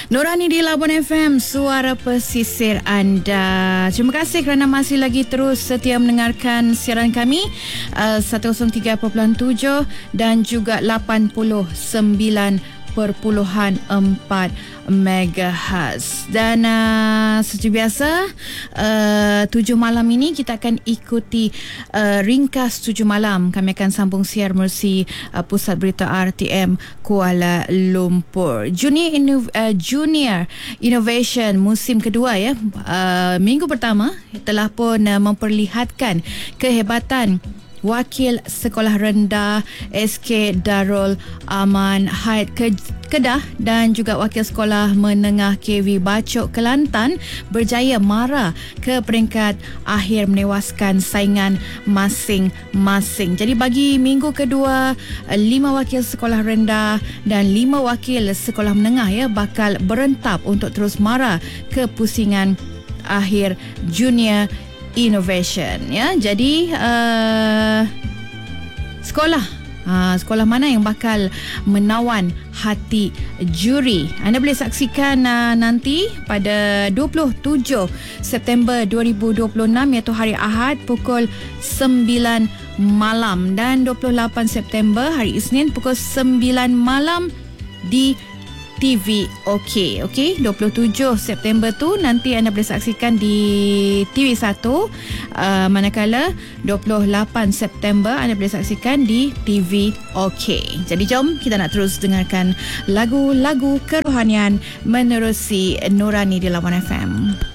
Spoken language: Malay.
Nurani di Labuan FM, suara pesisir anda. Terima kasih kerana masih lagi terus setia mendengarkan siaran kami 103.7 dan juga 89.4 MHz. Dan seperti biasa 7 malam ini kita akan ikuti ringkas 7 malam. Kami akan sambung siar melalui Pusat Berita RTM Kuala Lumpur. Junior Innovation musim kedua ya. Minggu pertama telah pun memperlihatkan kehebatan Wakil Sekolah Rendah SK Darul Aman Haid Kedah dan juga Wakil Sekolah Menengah KV Bacok Kelantan berjaya mara ke peringkat akhir menewaskan saingan masing-masing. Jadi bagi minggu kedua, 5 wakil sekolah rendah dan 5 wakil sekolah menengah ya bakal berentap untuk terus mara ke pusingan akhir Junior Innovation ya. Jadi sekolah mana yang bakal menawan hati juri, anda boleh saksikan nanti pada 27 September 2026 iaitu hari Ahad pukul 9 malam dan 28 September hari Isnin pukul 9 malam di TV OK. 27 September tu nanti anda boleh saksikan di TV1, manakala 28 September anda boleh saksikan di TV OK. Jadi jom kita nak terus dengarkan lagu-lagu kerohanian menerusi Nurani di Labuan FM.